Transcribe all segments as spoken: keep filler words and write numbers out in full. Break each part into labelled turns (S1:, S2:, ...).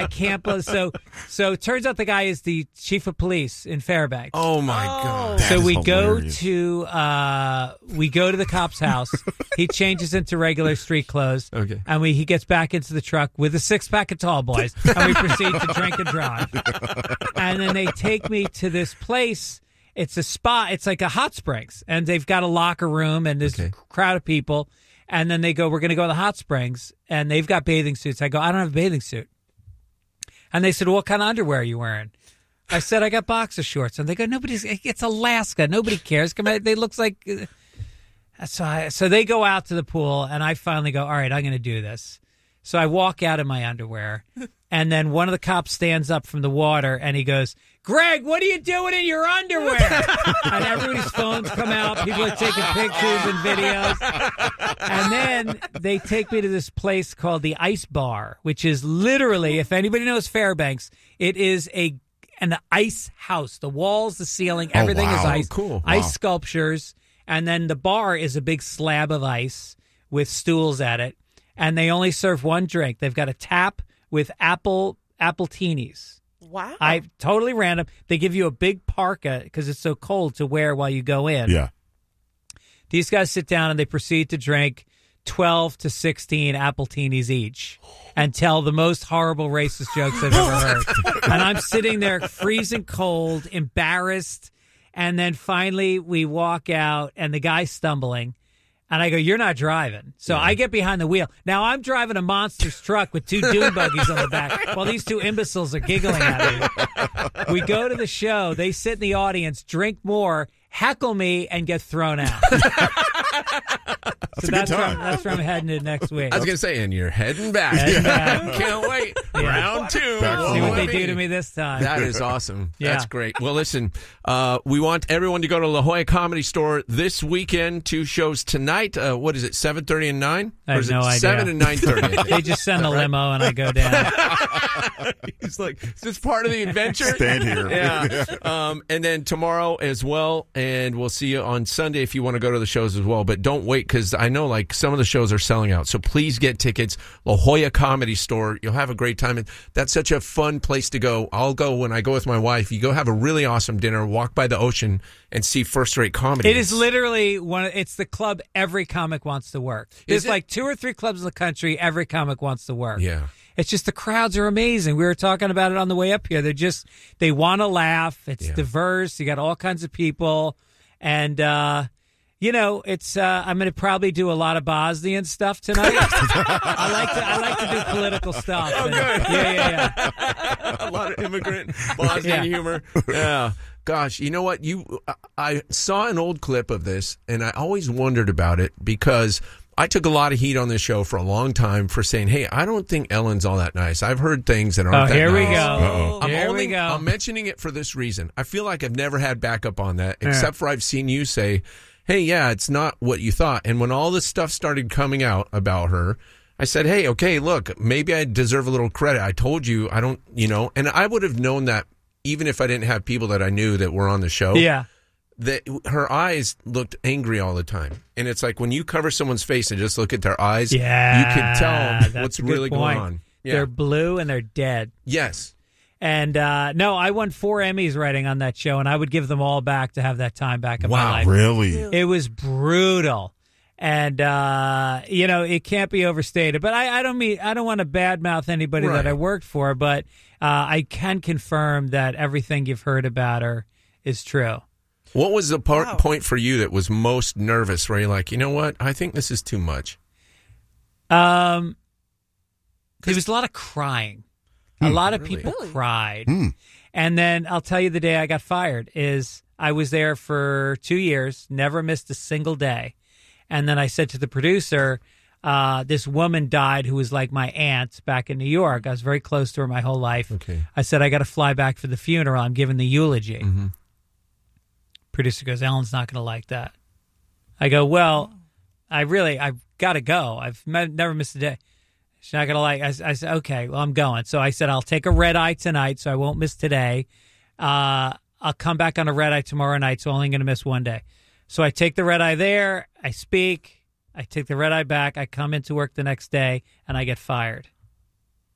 S1: can't believe. So, so it turns out the guy is the chief of police in Fairbanks.
S2: Oh my oh. God!
S1: So
S3: that
S1: we
S3: hilarious.
S1: go to uh, we go to the cop's house. He changes into regular street clothes.
S2: Okay.
S1: And we he gets back into the truck with a six pack of Tall Boys, and we proceed to drink and drive. And then they take me to this place. It's a spa. It's like a hot springs, and they've got a locker room, and there's
S2: okay.
S1: a crowd of people. And then they go, we're going to go to the hot springs, and they've got bathing suits. I go, I don't have a bathing suit. And they said, well, what kind of underwear are you wearing? I said, I got boxer shorts. And they go, nobody's, it's Alaska. Nobody cares. Come on, they looks like, uh, so, I, so they go out to the pool, and I finally go, all right, I'm going to do this. So I walk out in my underwear, and then one of the cops stands up from the water, and he goes, Greg, what are you doing in your underwear? And everybody's phones come out. People are taking pictures and videos. And then they take me to this place called the Ice Bar, which is literally, if anybody knows Fairbanks, it is a an ice house. The walls, the ceiling, everything
S3: oh, wow.
S1: is ice.
S2: Oh, cool.
S1: Ice
S3: Wow.
S1: sculptures. And then the bar is a big slab of ice with stools at it. And they only serve one drink. They've got a tap with apple appletinis.
S4: Wow.
S1: I totally random. They give you a big parka because it's so cold to wear while you go in.
S3: Yeah.
S1: These guys sit down and they proceed to drink twelve to sixteen appletinis each and tell the most horrible racist jokes I've ever heard. And I'm sitting there freezing cold, embarrassed. And then finally we walk out and the guy's stumbling. And I go, you're not driving. So yeah. I get behind the wheel. Now I'm driving a monster's truck with two dune buggies on the back while these two imbeciles are giggling at me. We go to the show. They sit in the audience, drink more, heckle me, and get thrown out.
S3: That's
S1: so
S3: a
S1: that's
S3: good time.
S1: From, that's from heading to next week.
S2: I was going to say, and you're heading back.
S1: Heading back.
S2: Can't wait.
S1: Yeah.
S2: Round two.
S3: Back
S1: See what
S3: Oh,
S1: they do to me this time.
S2: That is awesome.
S1: Yeah.
S2: That's great. Well, listen, uh, we want everyone to go to La Jolla Comedy Store this weekend. Two shows tonight. Uh, what is it, seven thirty and nine?
S1: I have
S2: or is
S1: no
S2: it
S1: idea.
S2: seven and nine thirty?
S1: They just send a limo and I go down.
S2: He's like, is this part of the adventure?
S3: Stand here.
S2: Yeah. um, and then tomorrow as well, and we'll see you on Sunday if you want to go to the shows as well. But don't wait, because I know like some of the shows are selling out. So please get tickets. La Jolla Comedy Store. You'll have a great time. And that's such a fun place to go. I'll go when I go with my wife. You go have a really awesome dinner, walk by the ocean, and see first-rate comedy.
S1: It is literally one. It's the club every comic wants to work. There's like two or three clubs in the country every comic wants to work.
S2: Yeah.
S1: It's just the crowds are amazing. We were talking about it on the way up here. They're just, they want to laugh. It's
S2: Yeah.
S1: diverse. You got all kinds of people. And, uh, you know, it's, uh, I'm going to probably do a lot of Bosnian stuff tonight. I like to, I like to do political stuff.
S2: Oh,
S1: And-
S2: good.
S1: Yeah, yeah, yeah.
S2: A lot of immigrant Bosnian
S1: Yeah.
S2: humor. Yeah. Gosh, you know what? You, I saw an old clip of this, and I always wondered about it because I took a lot of heat on this show for a long time for saying, hey, I don't think Ellen's all that nice. I've heard things that aren't
S1: Oh,
S2: that
S1: here we
S2: nice.
S1: go.
S3: Uh-oh.
S2: I'm
S1: Here
S2: only,
S1: we go.
S2: I'm mentioning it for this reason. I feel like I've never had backup on that, except for I've seen you say, hey, yeah, it's not what you thought. And when all this stuff started coming out about her, I said, hey, okay, look, maybe I deserve a little credit. I told you I don't, you know, and I would have known that even if I didn't have people that I knew that were on the show.
S1: Yeah.
S2: That her eyes looked angry all the time. And it's like when you cover someone's face and just look at their eyes,
S1: Yeah.
S2: you can tell
S1: That's
S2: what's
S1: a good
S2: really
S1: point.
S2: going on. Yeah.
S1: They're blue and they're dead.
S2: Yes.
S1: And uh, no, I won four Emmys writing on that show, and I would give them all back to have that time back in my
S2: Wow.
S1: life.
S3: Really?
S1: It was brutal, and uh, you know it can't be overstated. But I, I don't mean I don't want to badmouth anybody
S2: Right.
S1: that I worked for, but uh, I can confirm that everything you've heard about her is true.
S2: What was the part,
S4: Wow.
S2: point for you that was most nervous where you're like, you know what? I think this is too much.
S1: Um, there was a lot of crying. A lot of
S2: really?
S1: people
S4: Really?
S1: cried.
S3: Hmm.
S1: And then I'll tell you the day I got fired is I was there for two years, never missed a single day. And then I said to the producer, uh, this woman died who was like my aunt back in New York. I was very close to her my whole life.
S2: Okay.
S1: I said, I got to fly back for the funeral. I'm giving the eulogy.
S2: Mm-hmm.
S1: Producer goes, Ellen's not going to like that. I go, well, I really, I've got to go. I've me- never missed a day. She's not going to like, I, I said, okay, well, I'm going. So I said, I'll take a red eye tonight, so I won't miss today. Uh, I'll come back on a red eye tomorrow night, so I'm only going to miss one day. So I take the red eye there, I speak, I take the red eye back, I come into work the next day, and I get fired.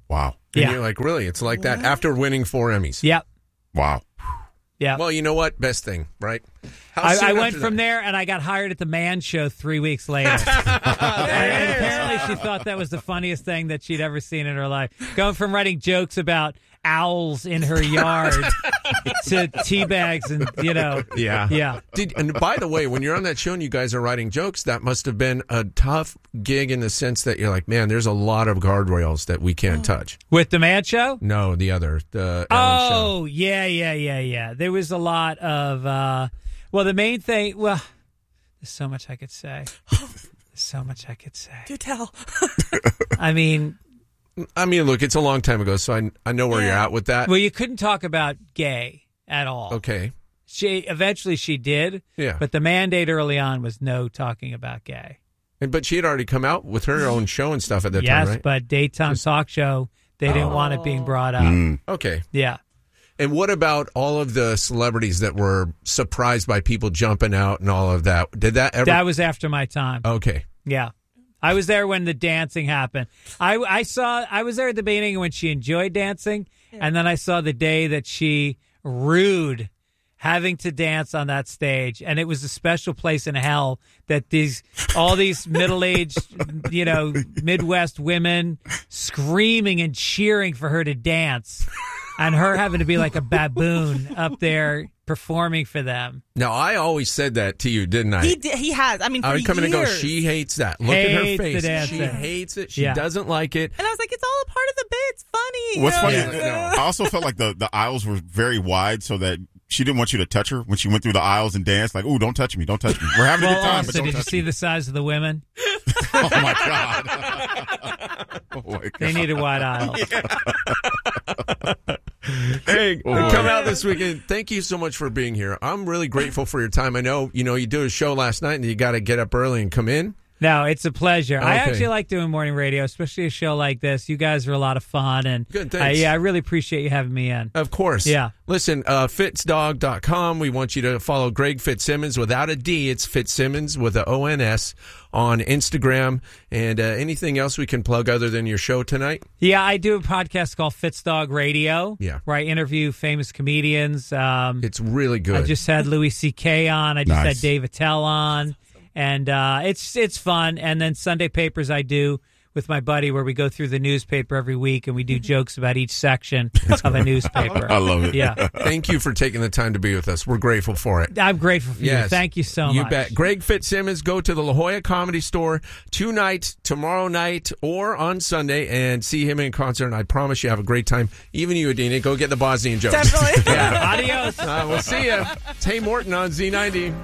S4: Wow.
S2: And
S1: Yeah.
S2: you're like, really? It's like that after winning four Emmys.
S1: Yep.
S4: Wow.
S1: Yeah.
S2: Well, you know what? Best thing, right? How
S1: I,
S2: soon
S1: I went
S2: after
S1: from
S2: that?
S1: there and I got hired at the Man Show three weeks later. and, and apparently she thought that was the funniest thing that she'd ever seen in her life. Going from writing jokes about owls in her yard to tea bags and, you know.
S2: Yeah.
S1: Yeah.
S2: Did, and by the way, when you're on that show and you guys are writing jokes, that must have been a tough gig in the sense that you're like, man, there's a lot of guardrails that we can't touch.
S1: With the Man Show?
S2: No, the other, the Ellen show.
S1: Oh, yeah, yeah, yeah, yeah. There was a lot of, uh, well, the main thing, well, there's so much I could say. There's so much I could say.
S5: Do tell.
S1: I mean,
S2: I mean, look, it's a long time ago, so I, I know where
S5: Yeah.
S2: you're at with that.
S1: well, you couldn't talk about gay at all.
S2: Okay.
S1: She eventually she did,
S2: Yeah.
S1: but the mandate early on was no talking about gay.
S2: And, but she had already come out with her own show and stuff at that
S1: yes,
S2: time, right?
S1: but daytime talk show, they didn't want it being brought up.
S4: Mm.
S2: Okay.
S1: Yeah.
S2: And what about all of the celebrities that were surprised by people jumping out and all of that? Did that ever?
S1: That was after my time.
S2: Okay.
S1: Yeah. I was there when the dancing happened. I, I saw, I was there at the beginning when she enjoyed dancing, and then I saw the day that she rued having to dance on that stage, and it was a special place in hell that these, all these middle-aged, you know, Midwest women screaming and cheering for her to dance, and her having to be like a baboon up there performing for them.
S2: Now, I always said that to you, didn't I?
S5: He di- he has. I mean, for
S2: I would come in and go,
S5: years.
S2: she hates that. Look at her
S1: Hates the
S2: face. She
S1: dancing.
S2: hates it. She
S1: Yeah.
S2: doesn't like it.
S5: And I was like, it's all a part of the bit. It's funny.
S4: What's
S5: you
S4: funny,
S5: know?
S4: I also felt like the, the aisles were very wide so that she didn't want you to touch her when she went through the aisles and danced. Like, ooh, don't touch me. Don't touch me. We're having a
S1: Well,
S4: good time,
S1: also,
S4: but don't
S1: did you
S4: touch
S1: see
S4: me.
S1: the size of the women?
S4: Oh, my God. Oh, my God.
S1: They needed wide aisles.
S2: Hey,
S4: Oh,
S2: come
S4: boy.
S2: out this weekend. Thank you so much for being here. I'm really grateful for your time. I know, you know, you do a show last night and you got to get up early and come in.
S1: No, it's a pleasure. I
S2: Okay.
S1: actually like doing morning radio, especially a show like this. You guys are a lot of fun, and
S2: Good,
S1: I,
S2: thanks.
S1: yeah, I really appreciate you having me in.
S2: Of course.
S1: Yeah.
S2: Listen, uh, fitz dog dot com. We want you to follow Greg Fitzsimmons without a D. It's Fitzsimmons with a O N S on Instagram. And uh, anything else we can plug other than your show tonight?
S1: Yeah, I do a podcast called Fitz Dog Radio.
S2: Yeah.
S1: where I interview famous comedians. Um,
S2: It's really good.
S1: I just had Louis C K on. I just
S4: Nice.
S1: had Dave Attell on, and uh, it's it's fun. And then Sunday Papers I do with my buddy, where we go through the newspaper every week and we do jokes about each section of a newspaper.
S4: I love it.
S1: Yeah,
S2: Thank you for taking the time to be with us. We're grateful for it.
S1: I'm grateful for you.
S2: Yes.
S1: Thank you so
S2: You
S1: much.
S2: bet. Greg Fitzsimmons, go to the La Jolla Comedy Store tonight, tomorrow night, or on Sunday and see him in concert. And I promise you have a great time. Even you, Adina, go get the Bosnian jokes.
S5: Definitely.
S1: Yeah, adios.
S2: Uh, we'll see you. It's Hey Morton on Z ninety.